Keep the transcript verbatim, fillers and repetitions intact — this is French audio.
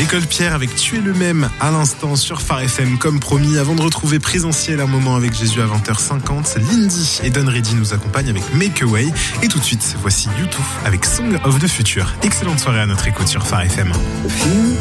L'école Pierre avec Tu es le même à l'instant sur Phare F M comme promis. Avant de retrouver Présentiel un moment avec Jésus à vingt heures cinquante, Lindy et Don Reddy nous accompagnent avec Make Away. Et tout de suite, voici YouTube avec Song of the Future. Excellente soirée à notre écoute sur Phare F M.